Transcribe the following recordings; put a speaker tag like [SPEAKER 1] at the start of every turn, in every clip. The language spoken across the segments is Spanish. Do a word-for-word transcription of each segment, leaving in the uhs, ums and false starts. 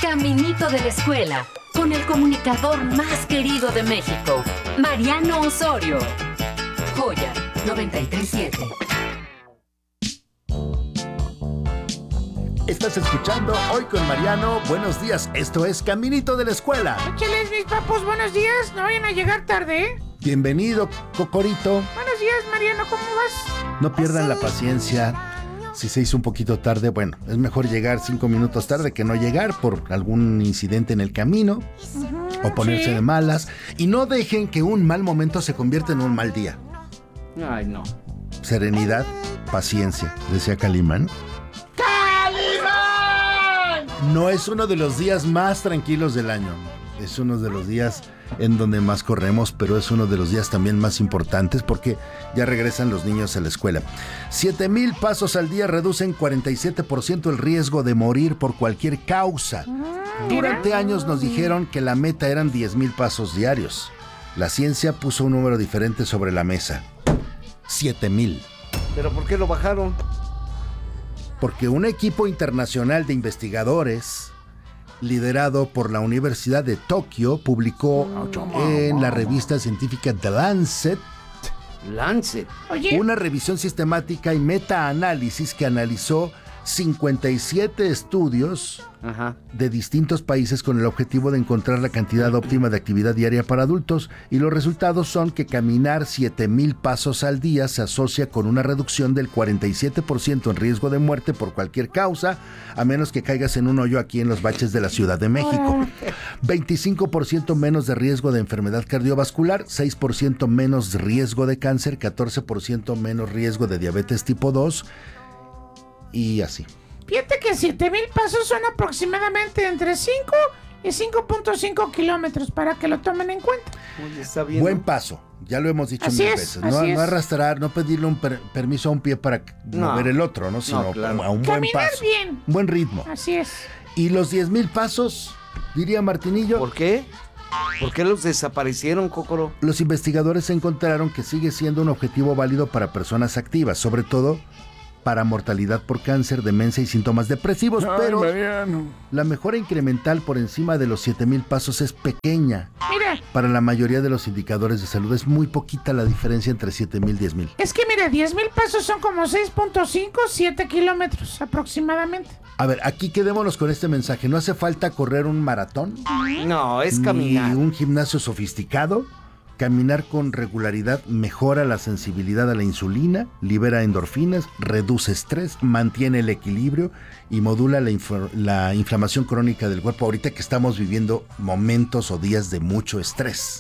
[SPEAKER 1] Caminito de la Escuela, con el comunicador más querido de México, Mariano Osorio. Joya noventa y tres punto siete.
[SPEAKER 2] Estás escuchando Hoy con Mariano. Buenos días, esto es Caminito de la Escuela.
[SPEAKER 3] Échales, mis papos, buenos días. No vayan a llegar tarde, ¿eh?
[SPEAKER 2] Bienvenido, Cocorito.
[SPEAKER 3] Buenos días, Mariano, ¿cómo vas?
[SPEAKER 2] No pierdan la paciencia. Si se hizo un poquito tarde, bueno, es mejor llegar cinco minutos tarde que no llegar por algún incidente en el camino uh-huh, o ponerse sí. de malas. Y no dejen que un mal momento se convierta en un mal día.
[SPEAKER 4] Ay, no.
[SPEAKER 2] Serenidad, paciencia, decía Calimán. No es uno de los días más tranquilos del año. Es uno de los días en donde más corremos, pero es uno de los días también más importantes porque ya regresan los niños a la escuela. siete mil pasos al día reducen cuarenta y siete por ciento el riesgo de morir por cualquier causa. Durante años nos dijeron que la meta eran diez mil pasos diarios. La ciencia puso un número diferente sobre la mesa. siete mil.
[SPEAKER 4] ¿Pero por qué lo bajaron?
[SPEAKER 2] Porque un equipo internacional de investigadores liderado por la Universidad de Tokio publicó en la revista científica The Lancet,
[SPEAKER 4] Lancet.
[SPEAKER 3] Oye.
[SPEAKER 2] una revisión sistemática y metaanálisis que analizó cincuenta y siete estudios Ajá. de distintos países con el objetivo de encontrar la cantidad óptima de actividad diaria para adultos, y los resultados son que caminar siete mil pasos al día se asocia con una reducción del cuarenta y siete por ciento en riesgo de muerte por cualquier causa, a menos que caigas en un hoyo aquí en los baches de la Ciudad de México. veinticinco por ciento menos de riesgo de enfermedad cardiovascular, seis por ciento menos riesgo de cáncer, catorce por ciento menos riesgo de diabetes tipo dos, y así.
[SPEAKER 3] Fíjate que siete mil pasos son aproximadamente entre cinco y cinco punto cinco kilómetros, para que lo tomen en cuenta.
[SPEAKER 4] Oye, está bien,
[SPEAKER 2] Buen
[SPEAKER 4] ¿no?
[SPEAKER 2] paso, ya lo hemos dicho
[SPEAKER 3] así
[SPEAKER 2] mil
[SPEAKER 3] es,
[SPEAKER 2] veces. No, no arrastrar, no pedirle un per- permiso a un pie para no. mover el otro, ¿no? Sino
[SPEAKER 4] no, claro.
[SPEAKER 2] a un
[SPEAKER 3] Caminar
[SPEAKER 2] buen paso.
[SPEAKER 3] bien.
[SPEAKER 2] Un buen ritmo.
[SPEAKER 3] Así es.
[SPEAKER 2] Y los diez mil pasos, diría Martinillo.
[SPEAKER 4] ¿Por qué? ¿Por qué los desaparecieron, Cócoro?
[SPEAKER 2] Los investigadores encontraron que sigue siendo un objetivo válido para personas activas, sobre todo para mortalidad por cáncer, demencia y síntomas depresivos,
[SPEAKER 5] Ay,
[SPEAKER 2] pero
[SPEAKER 5] Mariano.
[SPEAKER 2] la mejora incremental por encima de los siete mil pasos es pequeña.
[SPEAKER 3] Mira.
[SPEAKER 2] Para la mayoría de los indicadores de salud es muy poquita la diferencia entre siete mil y diez mil.
[SPEAKER 3] Es que mira, diez mil pasos son como seis punto cinco, siete kilómetros aproximadamente.
[SPEAKER 2] A ver, aquí quedémonos con este mensaje. No hace falta correr un maratón.
[SPEAKER 4] No, es caminar.
[SPEAKER 2] Ni un gimnasio sofisticado. Caminar con regularidad mejora la sensibilidad a la insulina, libera endorfinas, reduce estrés, mantiene el equilibrio y modula la, inf- la inflamación crónica del cuerpo ahorita que estamos viviendo momentos o días de mucho estrés.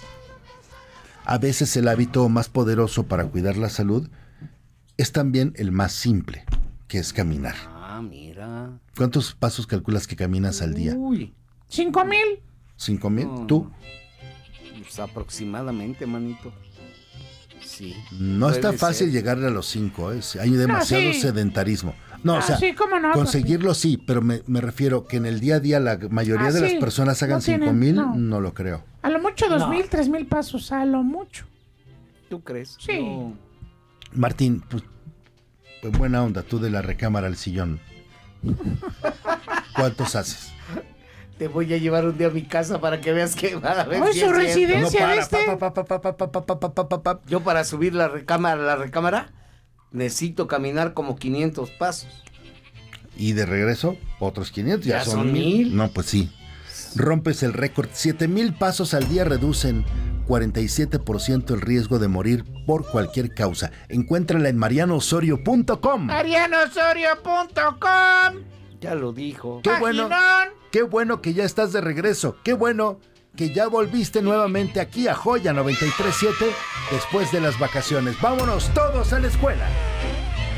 [SPEAKER 2] A veces el hábito más poderoso para cuidar la salud es también el más simple, que es caminar.
[SPEAKER 4] Ah, mira.
[SPEAKER 2] ¿Cuántos pasos calculas que caminas al día?
[SPEAKER 4] Uy.
[SPEAKER 3] ¿Cinco mil?
[SPEAKER 2] ¿Cinco mil?
[SPEAKER 4] No.
[SPEAKER 2] ¿Tú?
[SPEAKER 4] Pues aproximadamente, manito. Sí.
[SPEAKER 2] No está
[SPEAKER 4] Puede
[SPEAKER 2] fácil
[SPEAKER 4] ser.
[SPEAKER 2] llegarle a los cinco, ¿eh? Hay demasiado
[SPEAKER 3] No, sí.
[SPEAKER 2] sedentarismo. No,
[SPEAKER 3] Ah,
[SPEAKER 2] o sea,
[SPEAKER 3] sí, cómo no,
[SPEAKER 2] conseguirlo sí, pero me, me refiero que en el día a día la mayoría
[SPEAKER 3] Ah,
[SPEAKER 2] de las
[SPEAKER 3] sí.
[SPEAKER 2] personas hagan
[SPEAKER 3] No tienen,
[SPEAKER 2] cinco mil,
[SPEAKER 3] no.
[SPEAKER 2] no lo creo.
[SPEAKER 3] A lo mucho dos
[SPEAKER 4] No.
[SPEAKER 3] mil, tres mil pasos, a lo mucho.
[SPEAKER 4] ¿Tú crees?
[SPEAKER 3] Sí.
[SPEAKER 4] No.
[SPEAKER 2] Martín, pues, pues buena onda, tú de la recámara al sillón. ¿Cuántos haces?
[SPEAKER 4] Te voy a llevar un día a mi casa para que veas que va a ver
[SPEAKER 3] Ay,
[SPEAKER 4] si
[SPEAKER 3] su
[SPEAKER 4] es cierto.
[SPEAKER 3] residencia.
[SPEAKER 2] No para,
[SPEAKER 3] de este?
[SPEAKER 2] pa, pa, pa, pa, pa, pa, pa, pa, pa, pa, pa.
[SPEAKER 4] Yo para subir la recámara, la recámara necesito caminar como quinientos pasos.
[SPEAKER 2] Y de regreso, otros quinientos, ya,
[SPEAKER 4] Ya
[SPEAKER 2] son
[SPEAKER 4] son
[SPEAKER 2] mil.
[SPEAKER 4] mil.
[SPEAKER 2] No, pues sí. Rompes el récord. siete mil pasos al día reducen cuarenta y siete por ciento el riesgo de morir por cualquier causa. Encuéntrala en mariano osorio punto com.
[SPEAKER 3] mariano osorio punto com.
[SPEAKER 4] Ya lo dijo.
[SPEAKER 2] Qué bueno,
[SPEAKER 3] Paginón.
[SPEAKER 2] qué bueno que ya estás de regreso. Qué bueno que ya volviste nuevamente aquí a Joya noventa y tres punto siete después de las vacaciones. Vámonos todos a la escuela.